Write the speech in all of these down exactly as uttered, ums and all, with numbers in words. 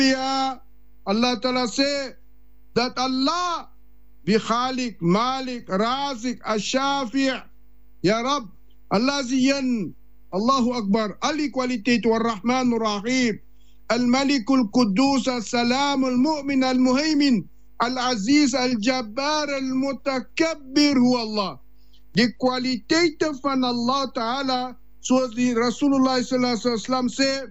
Yeah, Allah Ta'ala say that Allah be Khalik, Malik, Razik, Ash-Shafi'. Ya Rab, Allah ziyan, Allahu Akbar, Ali kwalitet wa Rahman Rahim, Al-Malik Al-Quddus, Al-Salam, Al-Mu'min, Al-Muhaymin, Al-Aziz, Al-Jabbar, Al-Mutakabbir huwa Allah. Die kwaliteiten van Allah Ta'ala, zoals die Rasulullah Sallallahu Alaihi Wasallam sê,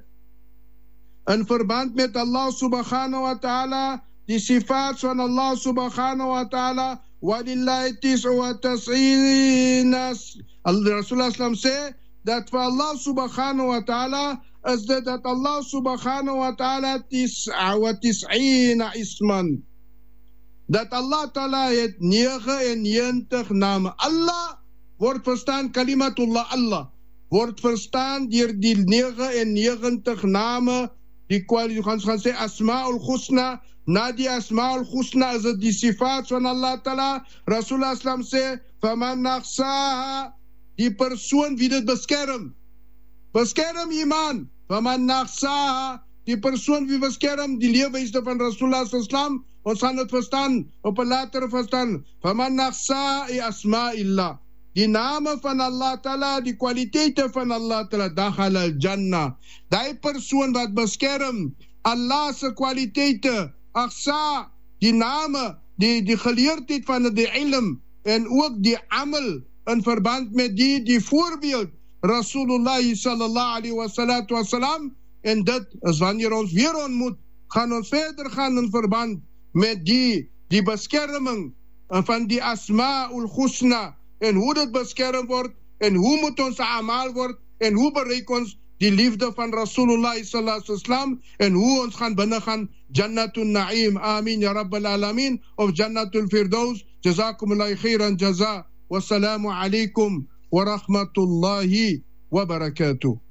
in verband met Allah Subhanahu Wa Ta'ala, die sifat van Allah Subhanahu Wa Ta'ala, walillahi tis'u wa tas'ina. Rasulullah Sallam sê, dat vir Allah Subhanahu Wa Ta'ala, is dit dat Allah Subhanahu Wa Ta'ala tis'a wa tis'ina isman. Dat Allah Ta'ala het negenennegentig name. Allah word verstaan, kalimatullah Allah, word verstaan deur die negenennegentig name, die kwaliteit, gaan gaan sê Asma'ul Husna. Na die Asma'ul Husna is dit die sifat van Allah Ta'ala. Rasulullah Sallam sê, faman nakhsaha, die persoon wie dit beskerm. Beskerm iman. Faman nakhsaha, die persoon wie beskerm die leefwyse van Rasulullah Sallam. Ons gaan het verstaan, op een later verstaan. Faman nakhsaha asma'illah. Die name van Allah Ta'ala, die kwaliteiten van Allah Ta'ala, dakhal al-jannah. Die persoon wat beskerm Allah's kwaliteiten, akhsa, die name, die, die geleerdheid van die ilm, en ook die amal, in verband met die, die voorbeeld, Rasulullah sallallahu alaihi wassalatu wassalam, en dit is wanneer ons weer ontmoet, gaan ons verder gaan in verband met die, die beskerming van die Asma'ul Husna, en hoe dit beskerm word, en hoe moet ons amal word, en hoe bereik ons die liefde van Rasulullah sallallahu alaihi wasallam, en hoe ons gaan binne gaan Jannatul Na'im, amin ya Rabbal Alamin, of Jannatul Firdaus. Jazakumullah khairan jaza. Wassalamu alaikum wa rahmatullahi wa barakatuh.